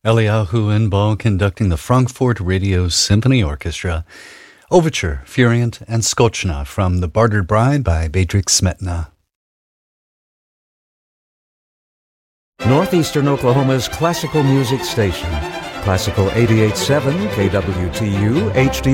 Eliyahu Inbal conducting the Frankfurt Radio Symphony Orchestra, Overture, Furient, and Skochna from The Bartered Bride by Bedřich Smetana. Northeastern Oklahoma's classical music station. Classical 88.7 KWTU HD